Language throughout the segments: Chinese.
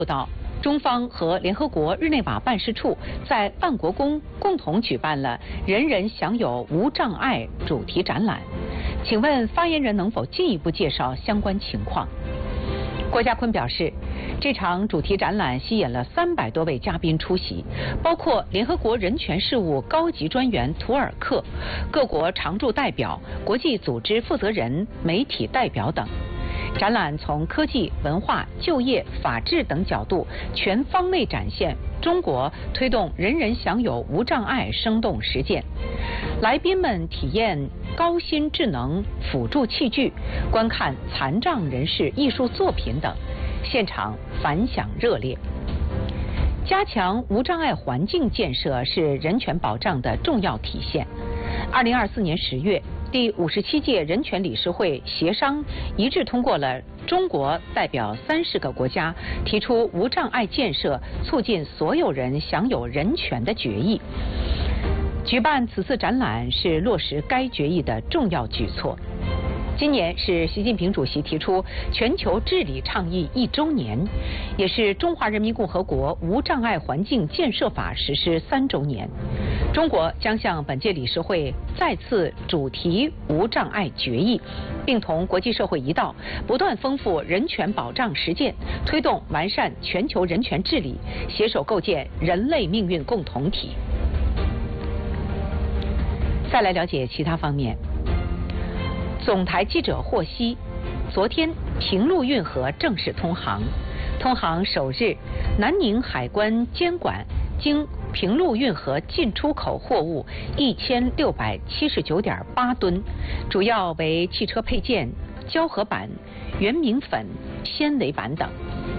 道，中方和联合国日内瓦办事处在万国宫共同举办了“人人享有无障碍”主题展览。请问发言人能否进一步介绍相关情况？郭家坤表示，这场主题展览吸引了300多位嘉宾出席，包括联合国人权事务高级专员图尔克、各国常驻代表、国际组织负责人、媒体代表等。展览从科技、文化、就业、法治等角度全方位展现中国推动人人享有无障碍生动实践。来宾们体验高新智能辅助器具，观看残障人士艺术作品等，现场反响热烈。加强无障碍环境建设是人权保障的重要体现。2024年10月。第57届人权理事会协商一致通过了中国代表30个国家提出无障碍建设促进所有人享有人权的决议。举办此次展览是落实该决议的重要举措。今年是习近平主席提出全球治理倡议1周年，也是中华人民共和国无障碍环境建设法实施3周年。中国将向本届理事会再次主题无障碍决议，并同国际社会一道，不断丰富人权保障实践，推动完善全球人权治理，携手构建人类命运共同体。再来了解其他方面。总台记者获悉，昨天平陆运河正式通航。通航首日，南宁海关监管经平陆运河进出口货物1679.8吨，主要为汽车配件、胶合板、原明粉、纤维板等。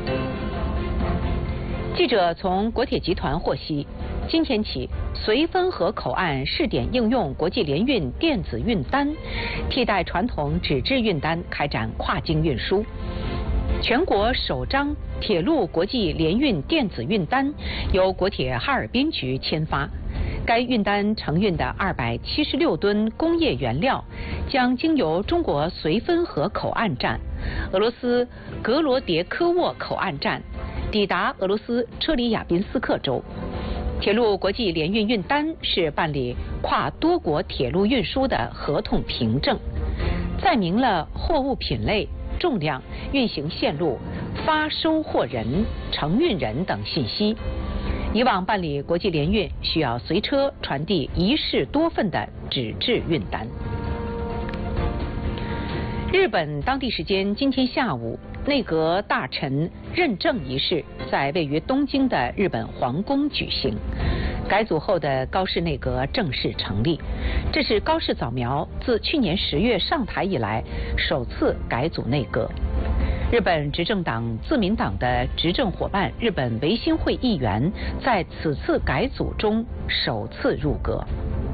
记者从国铁集团获悉，今天起，绥芬河口岸试点应用国际联运电子运单，替代传统纸质运单，开展跨境运输。全国首张铁路国际联运电子运单由国铁哈尔滨局签发。该运单承运的276吨工业原料，将经由中国绥芬河口岸站、俄罗斯格罗迭科沃口岸站，抵达俄罗斯车里亚宾斯克州。铁路国际联运运单是办理跨多国铁路运输的合同凭证，载明了货物品类、重量、运行线路、发收货人、承运人等信息。以往办理国际联运需要随车传递一式多份的纸质运单。日本当地时间今天下午，内阁大臣认证仪式在位于东京的日本皇宫举行。改组后的高市内阁正式成立，这是高市早苗自去年10月上台以来首次改组内阁。日本执政党自民党的执政伙伴日本维新会议员在此次改组中首次入阁。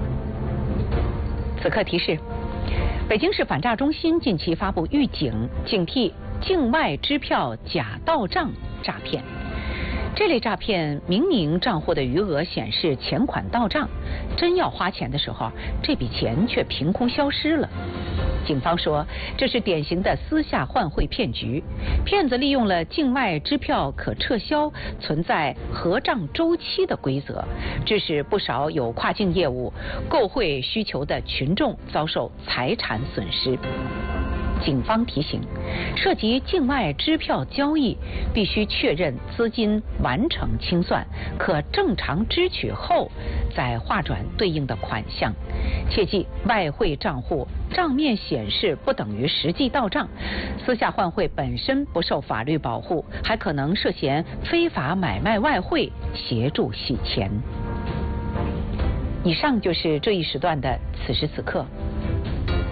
此刻提示，北京市反诈中心近期发布预警，警惕境外支票假到账诈骗。这类诈骗明明账户的余额显示钱款到账，真要花钱的时候，这笔钱却凭空消失了。警方说，这是典型的私下换汇骗局，骗子利用了境外支票可撤销、存在核账周期的规则，致使不少有跨境业务、购汇需求的群众遭受财产损失。警方提醒，涉及境外支票交易，必须确认资金完成清算，可正常支取后再划转对应的款项。切记，外汇账户账面显示不等于实际到账，私下换汇本身不受法律保护，还可能涉嫌非法买卖外汇，协助洗钱。以上就是这一时段的此时此刻。